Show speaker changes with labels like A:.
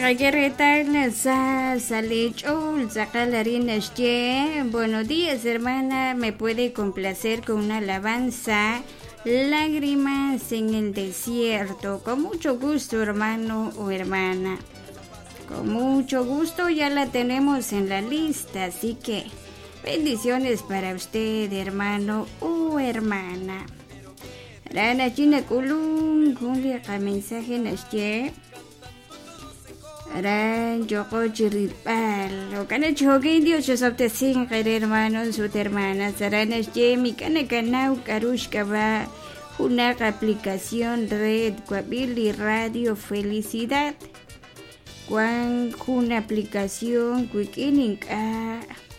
A: ¿Qué tal? Salichul, buenos días, hermana. ¿Me puede complacer con una alabanza? Lágrimas en el desierto. Con mucho gusto, hermano o hermana. Con mucho gusto, ya la tenemos en la lista, así que bendiciones para usted, hermano o hermana. Rana China Kulun, Kulia, mensaje Nashe. Aran Yoko Chiripal, o Kana Chogi, Dios, yo soy sin hermanos, sus hermanas. Aranas Yemi, Kana Kanau, Karushkaba, una aplicación red, Guabili Radio Felicidad. Juan, una aplicación, Quick